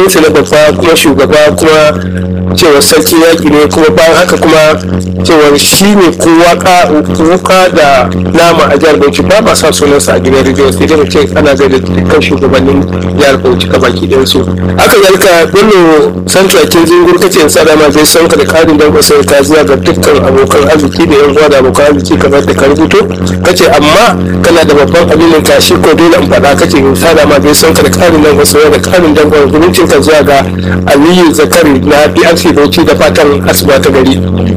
matsayinsa na babba kuma shugaba kuma cewa sarki yaƙi ne kuma bayan haka kuma cewa shi ne wuka da nama a jihar Bauchi ba ma sa sunansa a gidan rediyo sai dai mu ce ana zai da dukkan shugabannin jihar Bauchi ka baki ɗayan su haka zalika Bello Central kin zingur kace in sada ma zai sanka da karin dango sai ta zuwa ga dukkan abokan arziki da yan uwa da abokan arziki kamar da ka rubuto kace amma kana da babban aminin ka shi ko dole in faɗa kace in sada ma zai sanka da karin dango sai da karin dango gurin ka zuwa ga Aliyu Zakari na PRC Bauchi da fatan asuba ta gari